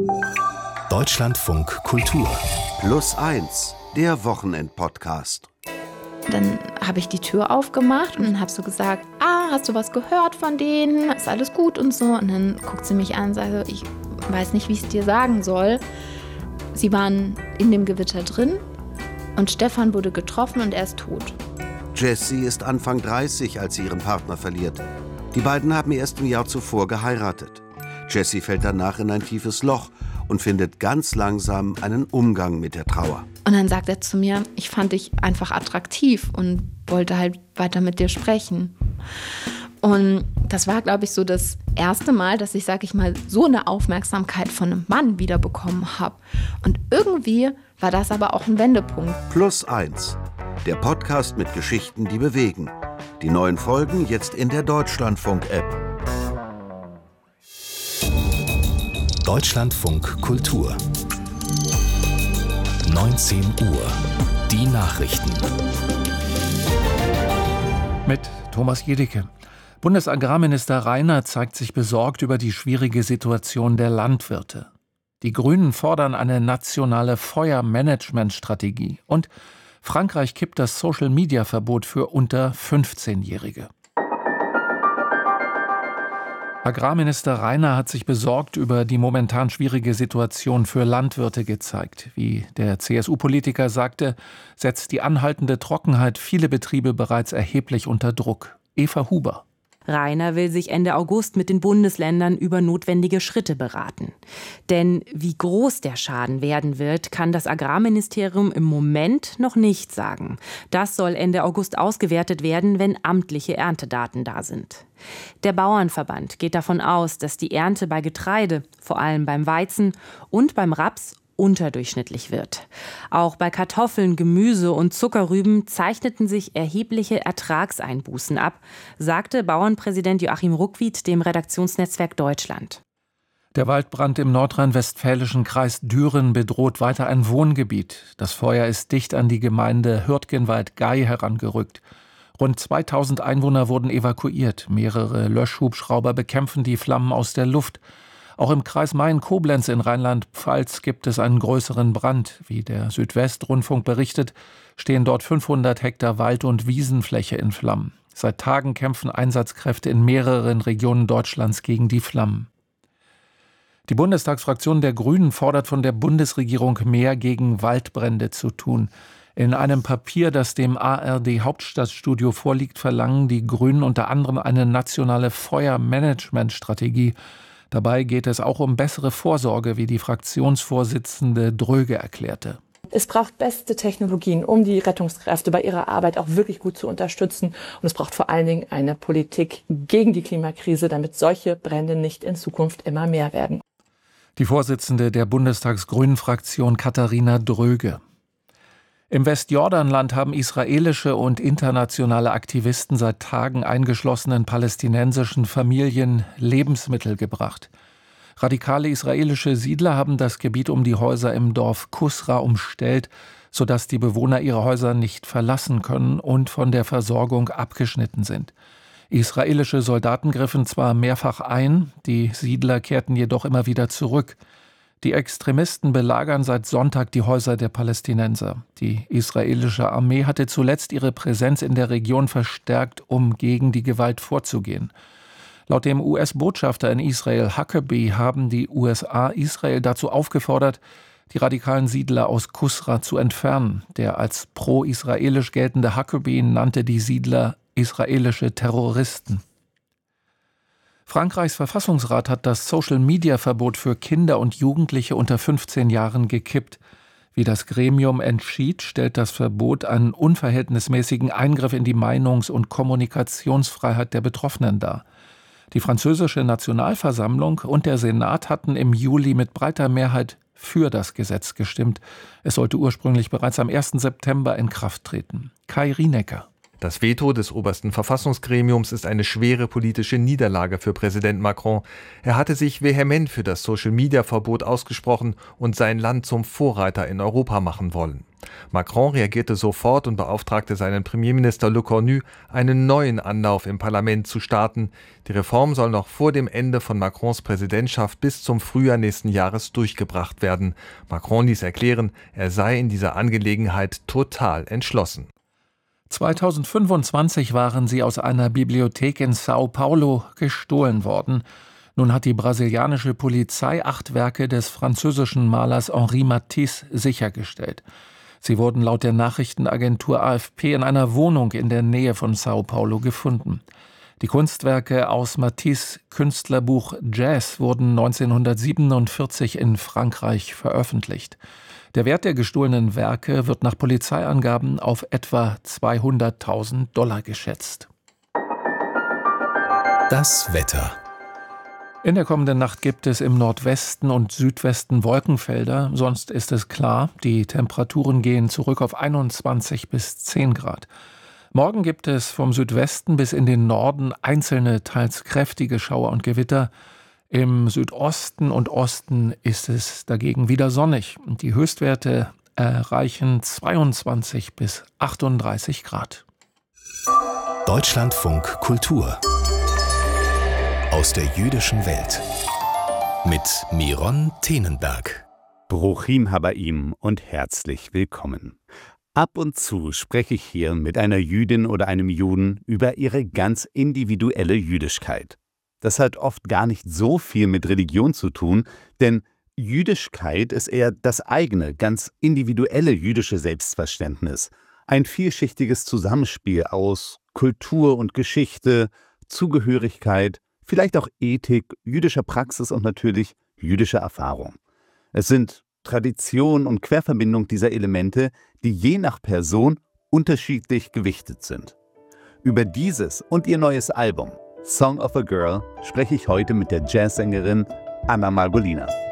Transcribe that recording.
Deutschlandfunk Kultur +1, der Wochenend-Podcast. Dann habe ich die Tür aufgemacht und habe so gesagt, hast du was gehört von denen? Ist alles gut und so? Und dann guckt sie mich an und sagt, ich weiß nicht, wie ich es dir sagen soll. Sie waren in dem Gewitter drin und Stefan wurde getroffen und er ist tot. Jessie ist Anfang 30, als sie ihren Partner verliert. Die beiden haben erst im Jahr zuvor geheiratet. Jessie fällt danach in ein tiefes Loch und findet ganz langsam einen Umgang mit der Trauer. Und dann sagt er zu mir, ich fand dich einfach attraktiv und wollte halt weiter mit dir sprechen. Und das war, glaube ich, so das erste Mal, dass ich, sag ich mal, so eine Aufmerksamkeit von einem Mann wiederbekommen habe. Und irgendwie war das aber auch ein Wendepunkt. +1, der Podcast mit Geschichten, die bewegen. Die neuen Folgen jetzt in der Deutschlandfunk-App. Deutschlandfunk Kultur 19 Uhr. Die Nachrichten. Mit Thomas Jedicke. Bundesagrarminister Rainer zeigt sich besorgt über die schwierige Situation der Landwirte. Die Grünen fordern eine nationale Feuermanagementstrategie. Und Frankreich kippt das Social-Media-Verbot für unter 15-Jährige. Agrarminister Rainer hat sich besorgt über die momentan schwierige Situation für Landwirte gezeigt. Wie der CSU-Politiker sagte, setzt die anhaltende Trockenheit viele Betriebe bereits erheblich unter Druck. Eva Huber. Rainer will sich Ende August mit den Bundesländern über notwendige Schritte beraten. Denn wie groß der Schaden werden wird, kann das Agrarministerium im Moment noch nicht sagen. Das soll Ende August ausgewertet werden, wenn amtliche Erntedaten da sind. Der Bauernverband geht davon aus, dass die Ernte bei Getreide, vor allem beim Weizen und beim Raps, unterdurchschnittlich wird. Auch bei Kartoffeln, Gemüse und Zuckerrüben zeichneten sich erhebliche Ertragseinbußen ab, sagte Bauernpräsident Joachim Ruckwied dem Redaktionsnetzwerk Deutschland. Der Waldbrand im nordrhein-westfälischen Kreis Düren bedroht weiter ein Wohngebiet. Das Feuer ist dicht an die Gemeinde Hürtgenwald-Gay herangerückt. Rund 2000 Einwohner wurden evakuiert. Mehrere Löschhubschrauber bekämpfen die Flammen aus der Luft. Auch im Kreis Main-Koblenz in Rheinland-Pfalz gibt es einen größeren Brand. Wie der Südwestrundfunk berichtet, stehen dort 500 Hektar Wald- und Wiesenfläche in Flammen. Seit Tagen kämpfen Einsatzkräfte in mehreren Regionen Deutschlands gegen die Flammen. Die Bundestagsfraktion der Grünen fordert von der Bundesregierung mehr gegen Waldbrände zu tun. In einem Papier, das dem ARD-Hauptstadtstudio vorliegt, verlangen die Grünen unter anderem eine nationale Feuermanagementstrategie. Dabei geht es auch um bessere Vorsorge, wie die Fraktionsvorsitzende Dröge erklärte. Es braucht beste Technologien, um die Rettungskräfte bei ihrer Arbeit auch wirklich gut zu unterstützen. Und es braucht vor allen Dingen eine Politik gegen die Klimakrise, damit solche Brände nicht in Zukunft immer mehr werden. Die Vorsitzende der Bundestagsgrünen-Fraktion Katharina Dröge. Im Westjordanland haben israelische und internationale Aktivisten seit Tagen eingeschlossenen palästinensischen Familien Lebensmittel gebracht. Radikale israelische Siedler haben das Gebiet um die Häuser im Dorf Kusra umstellt, sodass die Bewohner ihre Häuser nicht verlassen können und von der Versorgung abgeschnitten sind. Israelische Soldaten griffen zwar mehrfach ein, die Siedler kehrten jedoch immer wieder zurück. Die Extremisten belagern seit Sonntag die Häuser der Palästinenser. Die israelische Armee hatte zuletzt ihre Präsenz in der Region verstärkt, um gegen die Gewalt vorzugehen. Laut dem US-Botschafter in Israel Huckabee haben die USA Israel dazu aufgefordert, die radikalen Siedler aus Kusra zu entfernen. Der als pro-israelisch geltende Huckabee nannte die Siedler israelische Terroristen. Frankreichs Verfassungsrat hat das Social-Media-Verbot für Kinder und Jugendliche unter 15 Jahren gekippt. Wie das Gremium entschied, stellt das Verbot einen unverhältnismäßigen Eingriff in die Meinungs- und Kommunikationsfreiheit der Betroffenen dar. Die französische Nationalversammlung und der Senat hatten im Juli mit breiter Mehrheit für das Gesetz gestimmt. Es sollte ursprünglich bereits am 1. September in Kraft treten. Kai Rienecker. Das Veto des obersten Verfassungsgremiums ist eine schwere politische Niederlage für Präsident Macron. Er hatte sich vehement für das Social-Media-Verbot ausgesprochen und sein Land zum Vorreiter in Europa machen wollen. Macron reagierte sofort und beauftragte seinen Premierminister Le Cornu, einen neuen Anlauf im Parlament zu starten. Die Reform soll noch vor dem Ende von Macrons Präsidentschaft bis zum Frühjahr nächsten Jahres durchgebracht werden. Macron ließ erklären, er sei in dieser Angelegenheit total entschlossen. 2025 waren sie aus einer Bibliothek in Sao Paulo gestohlen worden. Nun hat die brasilianische Polizei 8 Werke des französischen Malers Henri Matisse sichergestellt. Sie wurden laut der Nachrichtenagentur AFP in einer Wohnung in der Nähe von Sao Paulo gefunden. Die Kunstwerke aus Matisses Künstlerbuch Jazz wurden 1947 in Frankreich veröffentlicht. Der Wert der gestohlenen Werke wird nach Polizeiangaben auf etwa $200.000 geschätzt. Das Wetter. In der kommenden Nacht gibt es im Nordwesten und Südwesten Wolkenfelder, sonst ist es klar. Die Temperaturen gehen zurück auf 21 bis 10 Grad. Morgen gibt es vom Südwesten bis in den Norden einzelne, teils kräftige Schauer und Gewitter. Im Südosten und Osten ist es dagegen wieder sonnig. Die Höchstwerte erreichen 22 bis 38 Grad. Deutschlandfunk Kultur aus der jüdischen Welt mit Miron Tenenberg. Bruchim Habaim und herzlich willkommen. Ab und zu spreche ich hier mit einer Jüdin oder einem Juden über ihre ganz individuelle Jüdischkeit. Das hat oft gar nicht so viel mit Religion zu tun, denn Jüdischkeit ist eher das eigene, ganz individuelle jüdische Selbstverständnis. Ein vielschichtiges Zusammenspiel aus Kultur und Geschichte, Zugehörigkeit, vielleicht auch Ethik, jüdischer Praxis und natürlich jüdischer Erfahrung. Es sind Tradition und Querverbindung dieser Elemente, die je nach Person unterschiedlich gewichtet sind. Über dieses und ihr neues Album Song of a Girl spreche ich heute mit der Jazzsängerin Anna Margolina.